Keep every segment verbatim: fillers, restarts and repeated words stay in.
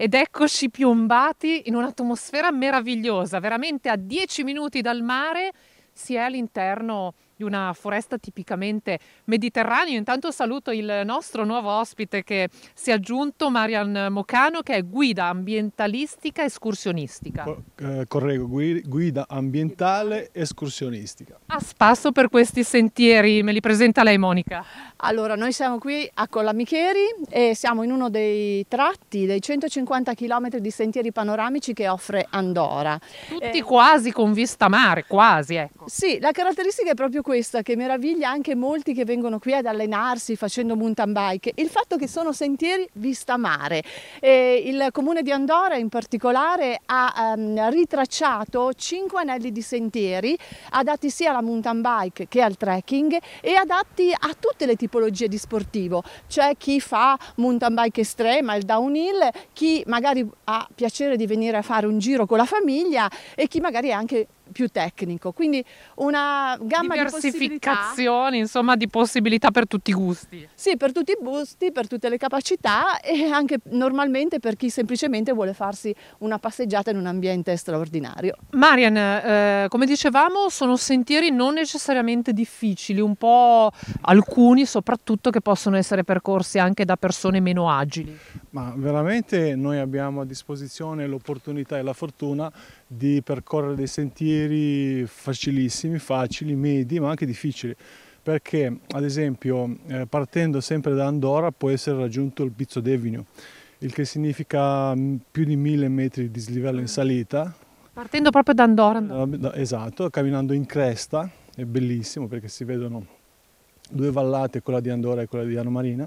ed eccoci piombati in un'atmosfera meravigliosa, veramente a dieci minuti dal mare si è all'interno di una foresta tipicamente mediterranea. Intanto saluto il nostro nuovo ospite che si è aggiunto, Marian Mocano, che è guida ambientalistica escursionistica. Co- eh, correggo, gui- guida ambientale escursionistica. A spasso per questi sentieri, me li presenta lei, Monica? Allora, noi siamo qui a Collamicheri e siamo in uno dei tratti dei centocinquanta chilometri di sentieri panoramici che offre Andora. Tutti Eh, quasi con vista mare, quasi, ecco. Sì, la caratteristica è proprio questa che meraviglia anche molti che vengono qui ad allenarsi facendo mountain bike, il fatto che sono sentieri vista mare. E il comune di Andora in particolare ha um, ritracciato cinque anelli di sentieri adatti sia alla mountain bike che al trekking e adatti a tutte le tipologie di sportivo. C'è chi fa mountain bike estrema, il downhill, chi magari ha piacere di venire a fare un giro con la famiglia e chi magari è anche più tecnico, quindi una gamma di possibilità. Diversificazioni, insomma, di possibilità per tutti i gusti. Sì, per tutti i gusti, per tutte le capacità e anche normalmente per chi semplicemente vuole farsi una passeggiata in un ambiente straordinario. Marian, eh, come dicevamo, sono sentieri non necessariamente difficili, un po' alcuni soprattutto che possono essere percorsi anche da persone meno agili. Ma veramente noi abbiamo a disposizione l'opportunità e la fortuna di percorrere dei sentieri facilissimi, facili, medi, ma anche difficili. Perché, ad esempio, eh, partendo sempre da Andorra può essere raggiunto il Pizzo d'Evinio, il che significa mm, più di mille metri di dislivello in salita. Partendo proprio da Andorra. Eh, Esatto, camminando in cresta, è bellissimo perché si vedono due vallate, quella di Andorra e quella di Ano Marina,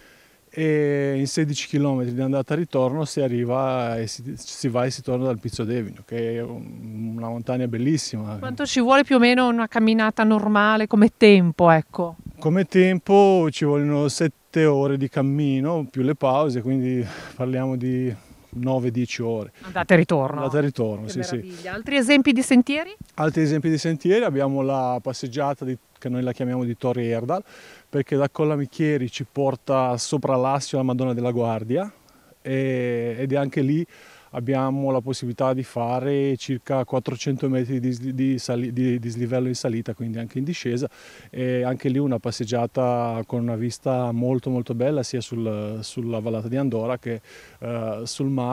e in sedici chilometri di andata e ritorno si arriva e si, si va e si torna dal Pizzo d'Evinio, che è un- una montagna bellissima. Quanto ci vuole più o meno una camminata normale come tempo, ecco? Come tempo ci vogliono sette ore di cammino più le pause, quindi parliamo di nove dieci ore. Andata e ritorno. Andata e ritorno, Che sì, sì. meraviglia. Altri esempi di sentieri? Altri esempi di sentieri, abbiamo la passeggiata di, che noi la chiamiamo di Torre Erdal, perché da Collamicheri ci porta sopra l'Assio alla Madonna della Guardia e, ed è anche lì abbiamo la possibilità di fare circa quattrocento metri di, di, sali, di dislivello in salita, quindi anche in discesa, e anche lì una passeggiata con una vista molto molto bella sia sul, sulla vallata di Andorra che uh, sul mare.